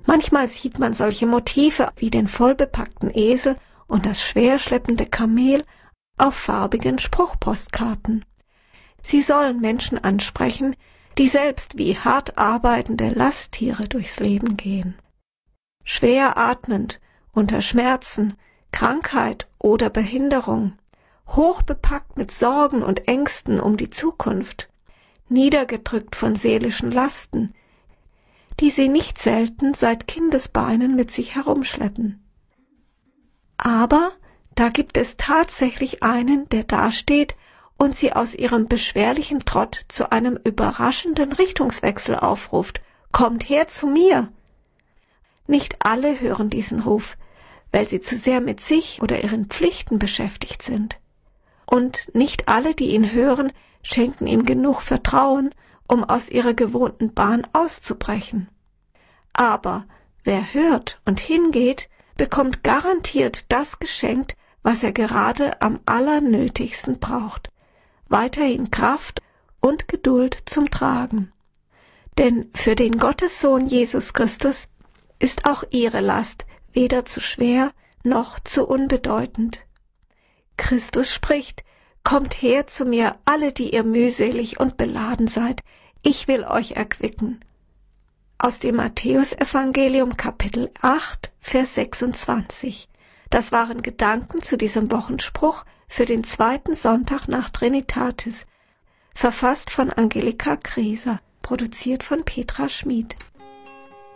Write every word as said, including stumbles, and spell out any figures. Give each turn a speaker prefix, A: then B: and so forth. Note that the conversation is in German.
A: Manchmal sieht man solche Motive wie den vollbepackten Esel und das schwer schleppende Kamel auf farbigen Spruchpostkarten. Sie sollen Menschen ansprechen, die selbst wie hart arbeitende Lasttiere durchs Leben gehen. Schwer atmend, unter Schmerzen, Krankheit oder Behinderung, hochbepackt mit Sorgen und Ängsten um die Zukunft, niedergedrückt von seelischen Lasten, die sie nicht selten seit Kindesbeinen mit sich herumschleppen. Aber da gibt es tatsächlich einen, der dasteht und sie aus ihrem beschwerlichen Trott zu einem überraschenden Richtungswechsel aufruft. Kommt her zu mir! Nicht alle hören diesen Ruf, weil sie zu sehr mit sich oder ihren Pflichten beschäftigt sind. Und nicht alle, die ihn hören, schenken ihm genug Vertrauen, um aus ihrer gewohnten Bahn auszubrechen. Aber wer hört und hingeht, bekommt garantiert das geschenkt, was er gerade am allernötigsten braucht. Weiterhin Kraft und Geduld zum Tragen. Denn für den Gottessohn Jesus Christus ist auch ihre Last weder zu schwer noch zu unbedeutend. Christus spricht: Kommt her zu mir, alle, die ihr mühselig und beladen seid, ich will euch erquicken. Aus dem Matthäusevangelium Kapitel acht, Vers sechsundzwanzig. Das waren Gedanken zu diesem Wochenspruch für den zweiten Sonntag nach Trinitatis, verfasst von Angelika Grieser, produziert von Petra Schmid.